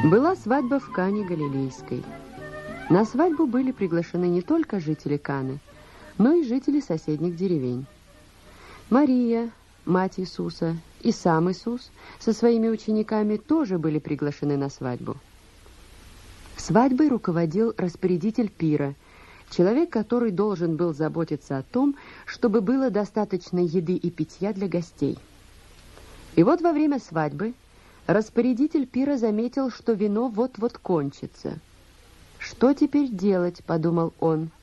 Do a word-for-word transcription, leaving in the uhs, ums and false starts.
Была свадьба в Кане Галилейской. На свадьбу были приглашены не только жители Каны, но и жители соседних деревень. Мария, мать Иисуса, и сам Иисус со своими учениками тоже были приглашены на свадьбу. Свадьбой руководил распорядитель пира, человек, который должен был заботиться о том, чтобы было достаточно еды и питья для гостей. И вот во время свадьбы распорядитель пира заметил, что вино вот-вот кончится. «Что теперь делать?» – подумал он.